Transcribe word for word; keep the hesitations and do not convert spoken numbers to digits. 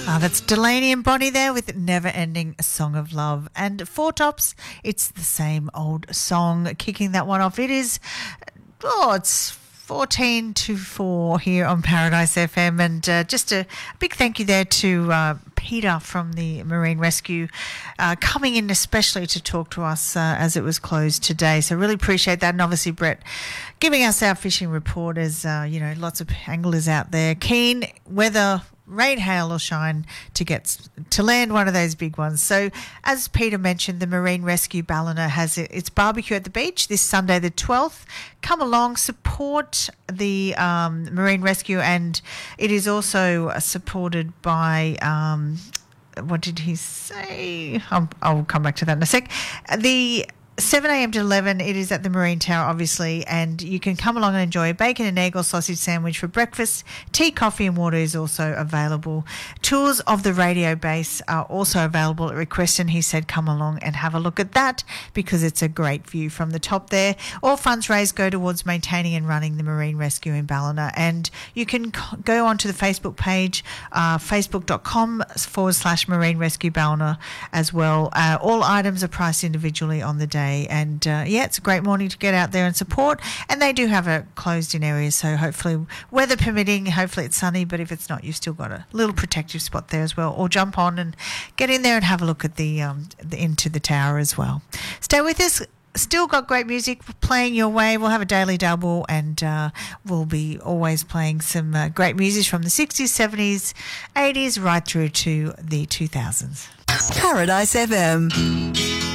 Ah, that's Delaney and Bonnie there with Never Ending Song of Love. And Four Tops, it's the same old song, kicking that one off. It is, oh, it's fourteen to four here on Paradise F M. And uh, just a big thank you there to uh, Peter from the Marine Rescue uh, coming in especially to talk to us uh, as it was closed today. So really appreciate that. And obviously Brett giving us our fishing report as, uh, you know, lots of anglers out there keen, whether rain, hail or shine, to get to land one of those big ones. So as Peter mentioned, the Marine Rescue Ballina has its barbecue at the beach this Sunday the twelfth. Come along, support the um, Marine Rescue, and it is also supported by um, what did he say? I'll, I'll come back to that in a sec. The seven a.m. to eleven, it is at the Marine Tower, obviously, and you can come along and enjoy a bacon and egg or sausage sandwich for breakfast. Tea, coffee and water is also available. Tours of the radio base are also available at request, and he said come along and have a look at that because it's a great view from the top there. All funds raised go towards maintaining and running the Marine Rescue in Ballina, and you can go onto the Facebook page, uh, facebook.com forward slash Marine Rescue Ballina as well. Uh, all items are priced individually on the day. And uh, yeah, it's a great morning to get out there and support. And they do have a closed in area, so hopefully, weather permitting, hopefully it's sunny, but if it's not, you've still got a little protective spot there as well. Or jump on and get in there and have a look at the, um, the into the tower as well. Stay with us. Still got great music playing your way. We'll have a daily double, and uh, we'll be always playing some uh, great music from the sixties, seventies, eighties, right through to the two thousands. Paradise F M.